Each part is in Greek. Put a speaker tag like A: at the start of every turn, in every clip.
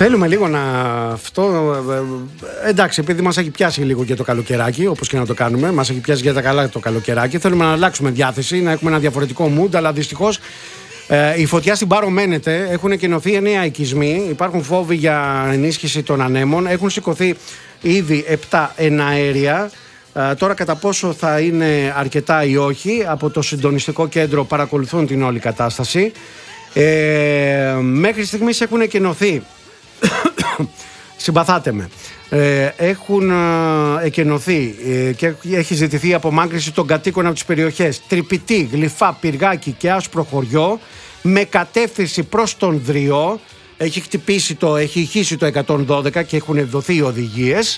A: Θέλουμε λίγο να αυτό. Εντάξει, επειδή μας έχει πιάσει λίγο και το καλοκαιράκι, όπως και να το κάνουμε, μας έχει πιάσει για τα καλά το καλοκαιράκι. Θέλουμε να αλλάξουμε διάθεση, να έχουμε ένα διαφορετικό mood, αλλά δυστυχώς η φωτιά στην Πάρο μένεται. Έχουν εκκοινωθεί 9 οικισμοί. Υπάρχουν φόβοι για ενίσχυση των ανέμων. Έχουν σηκωθεί ήδη 7 εναέρια. Τώρα κατά πόσο θα είναι αρκετά ή όχι, από το συντονιστικό κέντρο παρακολουθούν την όλη κατάσταση. Μέχρι στιγμής έχουν εκκοινωθεί συμπαθάτε με, έχουν εκκοινωθεί και έχει ζητηθεί η απομάκρυνση των κατοίκων από τις περιοχές Τρυπητή, Γλυφά, Πυργάκι και Άσπρο Χωριό με κατεύθυνση προς τον Δριό. Έχει ηχήσει το 112 και έχουν δοθεί οδηγίες.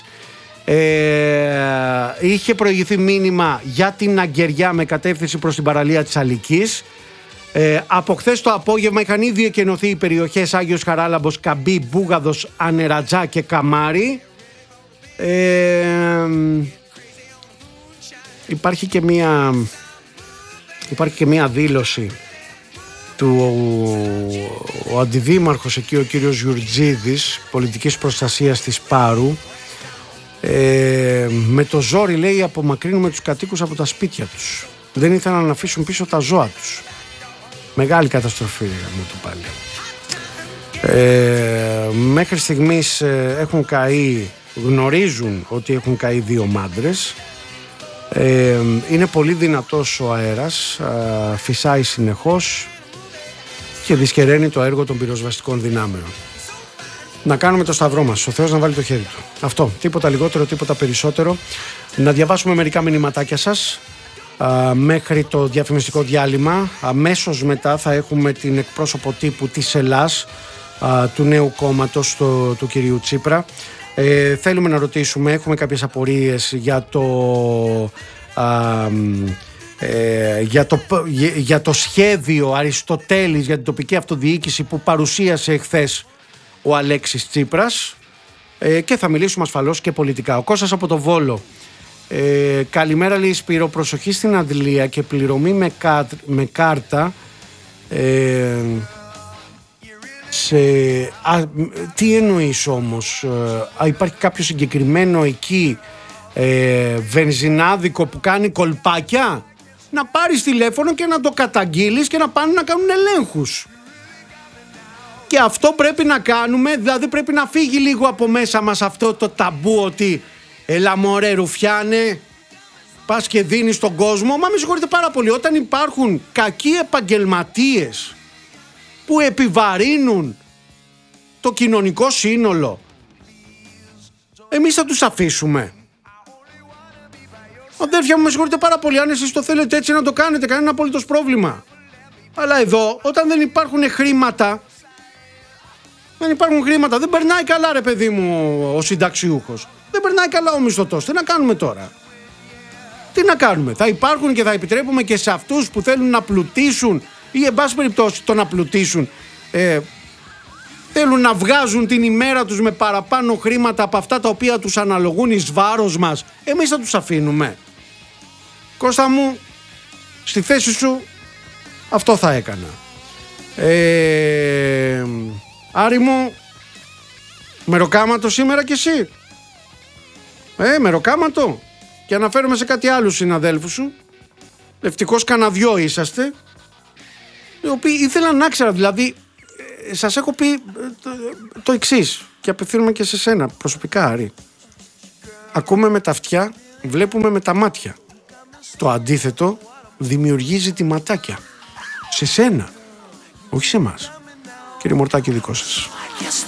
A: Είχε προηγηθεί μήνυμα για την Αγκεριά με κατεύθυνση προς την παραλία της Αλικής. Από χθες το απόγευμα είχαν ήδη εκκοινωθεί οι περιοχές Άγιος Χαράλαμπος, Καμπή, Μπούγαδος, Ανερατζά και Καμάρι. Υπάρχει και μία δήλωση του ο αντιδήμαρχος εκεί, ο κύριος Γιουρτζίδης, πολιτικής προστασίας της Πάρου. Με το ζόρι, λέει, απομακρύνουμε τους κατοίκους από τα σπίτια τους. Δεν ήθελαν να αφήσουν πίσω τα ζώα τους. Μεγάλη καταστροφή, μου το πάλι. Μέχρι στιγμής έχουν καεί, γνωρίζουν ότι έχουν καεί 2 μάντρες. Είναι πολύ δυνατός ο αέρας, φυσάει συνεχώς και δυσκεραίνει το έργο των πυροσβεστικών δυνάμεων. Να κάνουμε το σταυρό μας, ο Θεός να βάλει το χέρι του. Αυτό, τίποτα λιγότερο, τίποτα περισσότερο. Να διαβάσουμε μερικά μηνυματάκια σας. Μέχρι το διαφημιστικό διάλειμμα. Αμέσως μετά θα έχουμε την εκπρόσωπο τύπου της Ελλάς, του νέου κόμματος του κυρίου Τσίπρα. Θέλουμε να ρωτήσουμε, έχουμε κάποιες απορίες για το σχέδιο Αριστοτέλης για την τοπική αυτοδιοίκηση που παρουσίασε εχθές ο Αλέξης Τσίπρας, και θα μιλήσουμε ασφαλώς και πολιτικά. Ο Κώστας από το Βόλο. Καλημέρα, λέει Σπύρο, προσοχή στην αντλία και πληρωμή με κάρτα. Τι εννοείς όμως, υπάρχει κάποιο συγκεκριμένο εκεί βενζινάδικο που κάνει κολπάκια? Να πάρεις τηλέφωνο και να το καταγγείλεις και να πάνε να κάνουν ελέγχους. Και αυτό πρέπει να κάνουμε, δηλαδή πρέπει να φύγει λίγο από μέσα μας αυτό το ταμπού ότι έλα μωρέ ρουφιάνε, πας και δίνεις στον κόσμο. Μα με συγχωρείτε πάρα πολύ, όταν υπάρχουν κακοί επαγγελματίες που επιβαρύνουν το κοινωνικό σύνολο, εμείς θα τους αφήσουμε? Αδέρφια μου, με συγχωρείτε πάρα πολύ, αν εσείς το θέλετε έτσι να το κάνετε, κανένα απολύτως πρόβλημα. Αλλά εδώ, όταν δεν υπάρχουν χρήματα, δεν περνάει καλά, ρε παιδί μου, ο συνταξιούχος. Δεν περνάει καλά ο μισθωτός. Τι να κάνουμε τώρα? Τι να κάνουμε? Θα υπάρχουν και θα επιτρέπουμε και σε αυτούς που θέλουν να πλουτίσουν ή εν πάση περιπτώσει το να πλουτίσουν, θέλουν να βγάζουν την ημέρα τους με παραπάνω χρήματα από αυτά τα οποία τους αναλογούν εις βάρος μας, εμείς θα τους αφήνουμε? Κώστα μου, στη θέση σου αυτό θα έκανα. Άρη μου, μεροκάματο σήμερα κι εσύ? Μεροκάματο. Και αναφέρομαι σε κάτι άλλους συναδέλφους σου. Ευτυχώς κανένα δυο είσαστε, οι οποίοι ήθελαν να ξέρω, δηλαδή σας έχω πει το εξής και απευθύνομαι και σε σένα προσωπικά, Άρη. Ακούμε με τα αυτιά, βλέπουμε με τα μάτια. Το αντίθετο δημιουργεί ζητηματάκια. Σε σένα, όχι σε εμάς. Κύριε Μορτάκη, δικό σας.